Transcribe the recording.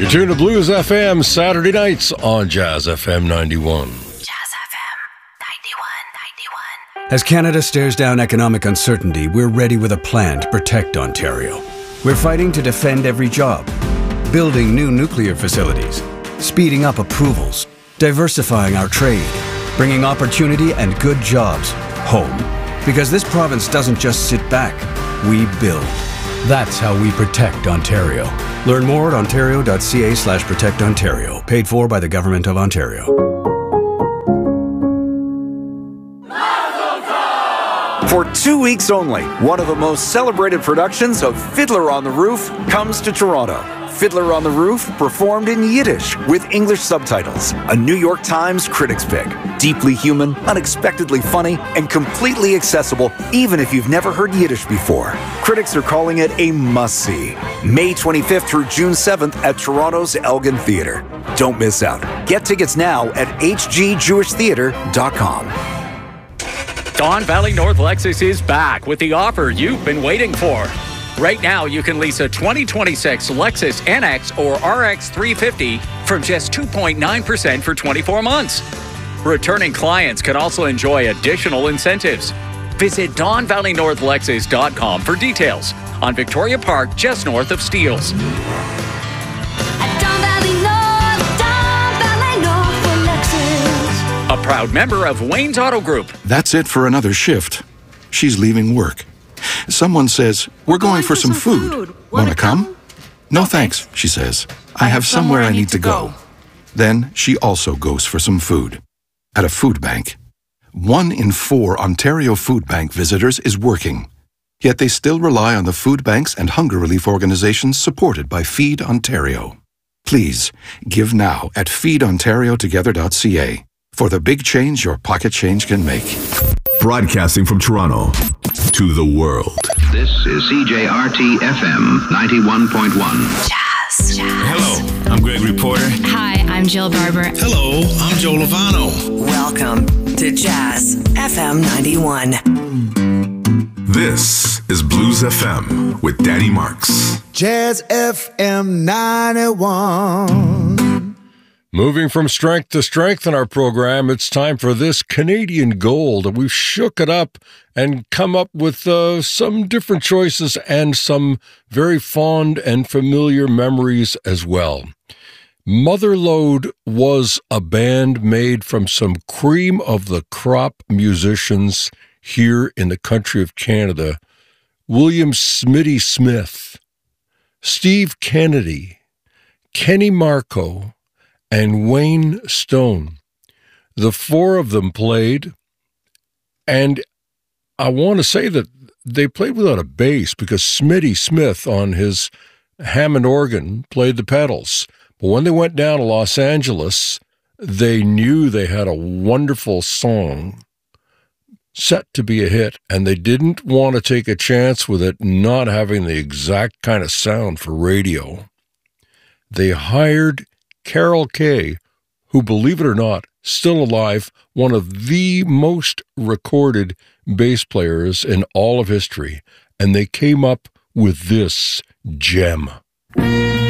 You're tuned to Blues FM Saturday nights on Jazz FM 91. Jazz FM 91. As Canada stares down economic uncertainty, we're ready with a plan to protect Ontario. We're fighting to defend every job, building new nuclear facilities, speeding up approvals, diversifying our trade, bringing opportunity and good jobs home. Because this province doesn't just sit back, we build. That's how we protect Ontario. Learn more at ontario.ca/protectontario. Paid for by the Government of Ontario. For 2 weeks only, one of the most celebrated productions of Fiddler on the Roof comes to Toronto. Fiddler on the Roof, performed in Yiddish with English subtitles. A New York Times critics pick. Deeply human, unexpectedly funny, and completely accessible even if you've never heard Yiddish before. Critics are calling it a must-see. May 25th through June 7th at Toronto's Elgin Theatre. Don't miss out. Get tickets now at hgjewishtheatre.com. Don Valley North Lexus is back with the offer you've been waiting for. Right now, you can lease a 2026 Lexus NX or RX 350 from just 2.9% for 24 months. Returning clients can also enjoy additional incentives. Visit DonValleyNorthLexus.com for details on Victoria Park, just north of Steeles. A proud member of Wayne's Auto Group. That's it for another shift. She's leaving work. Someone says, "We're going for some food. Wanna come?" "No thanks," she says. "I have somewhere I need to go." Then she also goes for some food. At a food bank. 1 in 4 Ontario Food Bank visitors is working. Yet they still rely on the food banks and hunger relief organizations supported by Feed Ontario. Please, give now at feedontariotogether.ca for the big change your pocket change can make. Broadcasting from Toronto to the world. This is CJRT FM 91.1. Jazz. Hello, I'm Gregory Porter. Hi, I'm Jill Barber. Hello, I'm Joe Lovano. Welcome to Jazz FM 91. This is Blues FM with Danny Marks. Jazz FM 91. Moving from strength to strength in our program, it's time for this Canadian Gold. We've shook it up and come up with some different choices and some very fond and familiar memories as well. Motherlode was a band made from some cream of the crop musicians here in the country of Canada. William Smitty Smith, Steve Kennedy, Kenny Marco, and Wayne Stone. The 4 of them played, and I want to say that they played without a bass because Smitty Smith on his Hammond organ played the pedals. But when they went down to Los Angeles, they knew they had a wonderful song set to be a hit, and they didn't want to take a chance with it not having the exact kind of sound for radio. They hired Carol Kaye, who, believe it or not, still alive, one of the most recorded bass players in all of history, and they came up with this gem.